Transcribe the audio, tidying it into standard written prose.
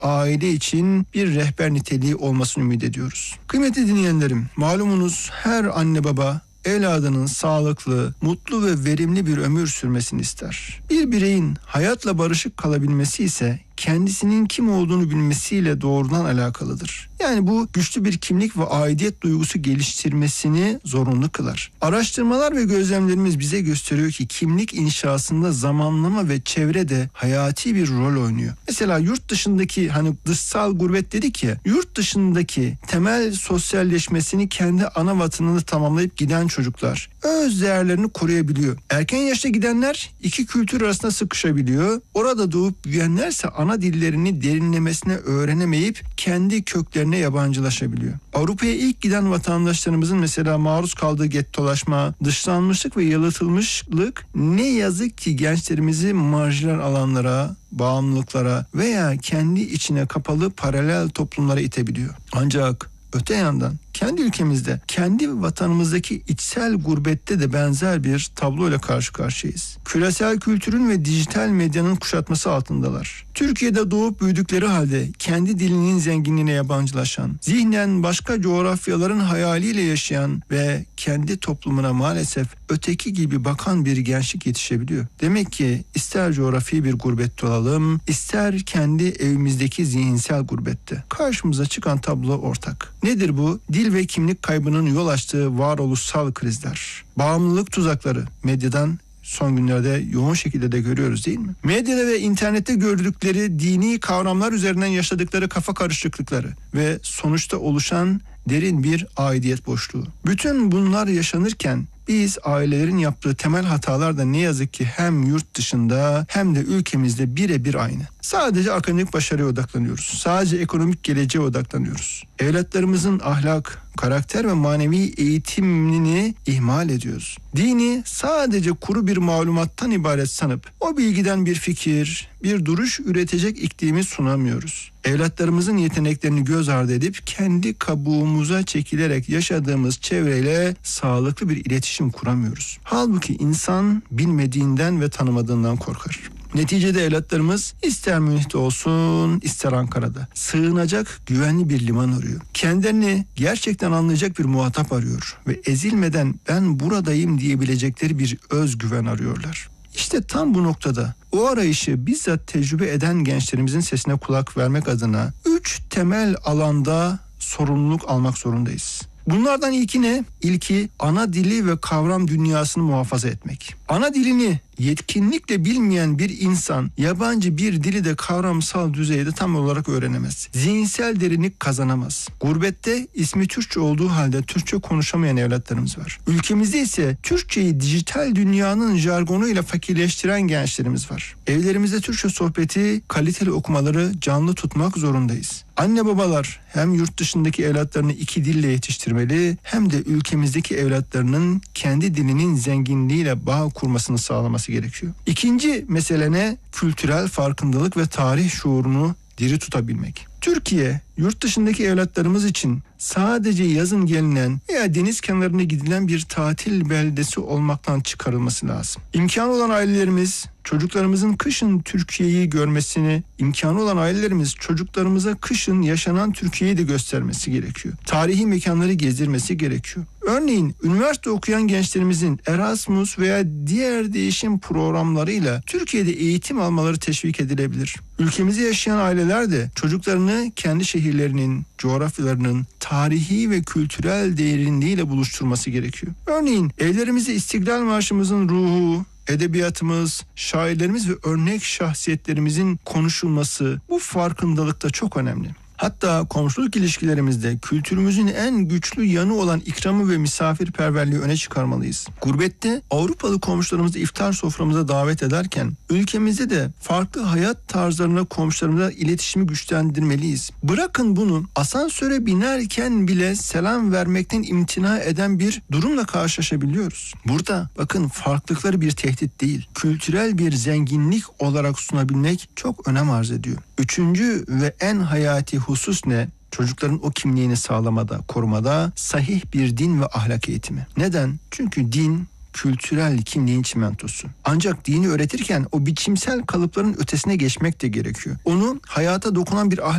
aile için bir rehber niteliği olmasını ümit ediyoruz. Kıymetli dinleyenlerim, malumunuz her anne baba evladının sağlıklı, mutlu ve verimli bir ömür sürmesini ister. Bir bireyin hayatla barışık kalabilmesi ise kendisinin kim olduğunu bilmesiyle doğrudan alakalıdır. Yani bu güçlü bir kimlik ve aidiyet duygusu geliştirmesini zorunlu kılar. Araştırmalar ve gözlemlerimiz bize gösteriyor ki kimlik inşasında zamanlama ve çevre de hayati bir rol oynuyor. Mesela yurt dışındaki dışsal gurbet dedik ya, yurt dışındaki temel sosyalleşmesini kendi ana vatanını tamamlayıp giden çocuklar öz değerlerini koruyabiliyor. Erken yaşta gidenler iki kültür arasında sıkışabiliyor. Orada doğup büyüyenlerse ana dillerini derinlemesine öğrenemeyip kendi köklerine yabancılaşabiliyor. Avrupa'ya ilk giden vatandaşlarımızın mesela maruz kaldığı gettolaşma, dışlanmışlık ve yalıtılmışlık ne yazık ki gençlerimizi marjinal alanlara, bağımlılıklara veya kendi içine kapalı paralel toplumlara itebiliyor. Ancak öte yandan kendi ülkemizde, kendi vatanımızdaki içsel gurbette de benzer bir tabloyla karşı karşıyayız. Küresel kültürün ve dijital medyanın kuşatması altındalar. Türkiye'de doğup büyüdükleri halde kendi dilinin zenginliğine yabancılaşan, zihnen başka coğrafyaların hayaliyle yaşayan ve kendi toplumuna maalesef öteki gibi bakan bir gençlik yetişebiliyor. Demek ki ister coğrafi bir gurbette olalım, ister kendi evimizdeki zihinsel gurbette. Karşımıza çıkan tablo ortak. Nedir bu? Dil ve kimlik kaybının yol açtığı varoluşsal krizler. Bağımlılık tuzakları medyadan son günlerde yoğun şekilde de görüyoruz değil mi? Medyada ve internette gördükleri dini kavramlar üzerinden yaşadıkları kafa karışıklıkları ve sonuçta oluşan derin bir aidiyet boşluğu. Bütün bunlar yaşanırken biz ailelerin yaptığı temel hatalar da ne yazık ki hem yurt dışında hem de ülkemizde birebir aynı. Sadece akademik başarıya odaklanıyoruz. Sadece ekonomik geleceğe odaklanıyoruz. Evlatlarımızın ahlak, karakter ve manevi eğitimini ihmal ediyoruz. Dini sadece kuru bir malumattan ibaret sanıp o bilgiden bir fikir, bir duruş üretecek iklimi sunamıyoruz. Evlatlarımızın yeteneklerini göz ardı edip kendi kabuğumuza çekilerek yaşadığımız çevreyle sağlıklı bir iletişim kuramıyoruz. Halbuki insan bilmediğinden ve tanımadığından korkar. Neticede evlatlarımız ister Münih'te olsun, ister Ankara'da sığınacak güvenli bir liman arıyor. Kendilerini gerçekten anlayacak bir muhatap arıyor ve ezilmeden ben buradayım diyebilecekleri bir özgüven arıyorlar. İşte tam bu noktada o arayışı bizzat tecrübe eden gençlerimizin sesine kulak vermek adına 3 temel alanda sorumluluk almak zorundayız. Bunlardan ilki ne? İlki ana dili ve kavram dünyasını muhafaza etmek. Ana dilini yetkinlikle bilmeyen bir insan yabancı bir dili de kavramsal düzeyde tam olarak öğrenemez. Zihinsel derinlik kazanamaz. Gurbette ismi Türkçe olduğu halde Türkçe konuşamayan evlatlarımız var. Ülkemizde ise Türkçeyi dijital dünyanın jargonuyla fakirleştiren gençlerimiz var. Evlerimizde Türkçe sohbeti, kaliteli okumaları canlı tutmak zorundayız. Anne babalar hem yurt dışındaki evlatlarını 2 dille yetiştirmeli hem de ülkemizdeki evlatlarının kendi dilinin zenginliğiyle bağ kurmasını sağlaması gerekiyor. İkinci mesele ne? Kültürel farkındalık ve tarih şuurunu diri tutabilmek. Türkiye, yurt dışındaki evlatlarımız için sadece yazın gelinen veya deniz kenarına gidilen bir tatil beldesi olmaktan çıkarılması lazım. İmkanı olan ailelerimiz çocuklarımızın kışın Türkiye'yi görmesini, imkanı olan ailelerimiz çocuklarımıza kışın yaşanan Türkiye'yi de göstermesi gerekiyor. Tarihi mekanları gezdirmesi gerekiyor. Örneğin üniversite okuyan gençlerimizin Erasmus veya diğer değişim programlarıyla Türkiye'de eğitim almaları teşvik edilebilir. Ülkemizde yaşayan aileler de çocuklarını kendi şehirlerinin, coğrafyalarının tarihi ve kültürel derinliğiyle buluşturması gerekiyor. Örneğin evlerimizde İstiklal Marşımızın ruhu, edebiyatımız, şairlerimiz ve örnek şahsiyetlerimizin konuşulması bu farkındalıkta çok önemli. Hatta komşuluk ilişkilerimizde kültürümüzün en güçlü yanı olan ikramı ve misafirperverliği öne çıkarmalıyız. Gurbette Avrupalı komşularımızı iftar soframıza davet ederken ülkemizde de farklı hayat tarzlarına komşularımıza iletişimi güçlendirmeliyiz. Bırakın bunu, asansöre binerken bile selam vermekten imtina eden bir durumla karşılaşabiliyoruz. Burada bakın farklılıkları bir tehdit değil, kültürel bir zenginlik olarak sunabilmek çok önem arz ediyor. Üçüncü ve en hayati husus ne? Çocukların o kimliğini sağlamada, korumada sahih bir din ve ahlak eğitimi. Neden? Çünkü din kültürel kimliğin çimentosu. Ancak dini öğretirken o biçimsel kalıpların ötesine geçmek de gerekiyor. Onu hayata dokunan bir ahlak